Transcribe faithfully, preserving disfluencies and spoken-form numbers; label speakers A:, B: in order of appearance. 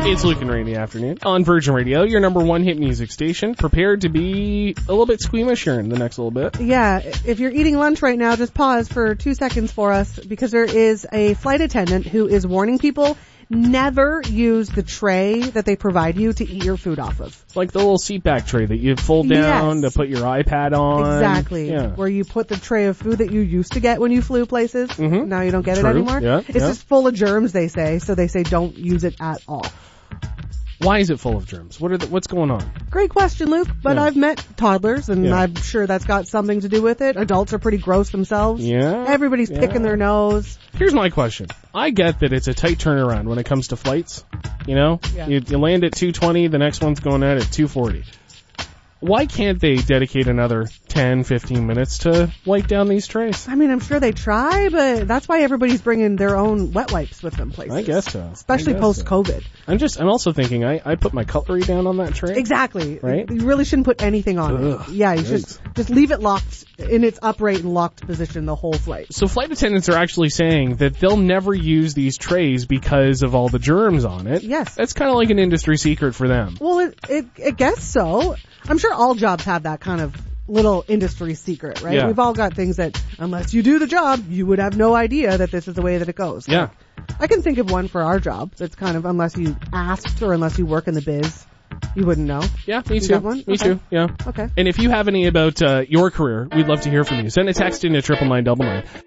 A: It's Luke and Ray in the afternoon on Virgin Radio, your number one hit music station. Prepared to be a little bit squeamish here in the next little bit.
B: Yeah, if you're eating lunch right now, just pause for two seconds for us because there is a flight attendant who is warning people never use the tray that they provide you to eat your food off of.
A: Like the little seat back tray that you fold down
B: Yes.
A: to put your iPad on.
B: Exactly.
A: Yeah.
B: Where you put the tray of food that you used to get when you flew places.
A: Mm-hmm.
B: Now you don't get
A: True.
B: it anymore.
A: Yeah,
B: it's
A: yeah.
B: just full of germs, they say. So they say don't use it at all.
A: Why is it full of germs? What are the, what's going on?
B: Great question, Luke. But
A: Yeah.
B: I've met toddlers, and
A: Yeah.
B: I'm sure that's got something to do with it. Adults are pretty gross themselves.
A: Yeah.
B: Everybody's
A: Yeah.
B: picking their nose.
A: Here's my question. I get that it's a tight turnaround when it comes to flights. You know?
B: Yeah.
A: You, you land at two twenty, the next one's going out at two forty. Why can't they dedicate another ten, fifteen minutes to wipe down these trays?
B: I mean, I'm sure they try, but that's why everybody's bringing their own wet wipes with them places.
A: I guess so.
B: Especially
A: I guess so.
B: post-COVID.
A: I'm just, I'm also thinking I, I put my cutlery down on that tray.
B: Exactly.
A: Right?
B: You really shouldn't put anything on
A: Ugh,
B: it. Yeah, you
A: yikes.
B: just just leave it locked in its upright and locked position the whole flight.
A: So flight attendants are actually saying that they'll never use these trays because of all the germs on it.
B: Yes.
A: That's kind of like an industry secret for them.
B: Well, it, it, I guess so. I'm sure all jobs have that kind of little industry secret, right?
A: Yeah.
B: We've all got things that, unless you do the job, you would have no idea that this is the way that it goes.
A: Yeah.
B: Like, I can think of one for our job that's kind of, unless you asked or unless you work in the biz, you wouldn't know.
A: Yeah, me
B: You
A: too.
B: got one?
A: Me
B: Okay.
A: too. Yeah.
B: Okay.
A: And if you have any about uh, your career, we'd love to hear from you. Send a text in to triple nine double nine.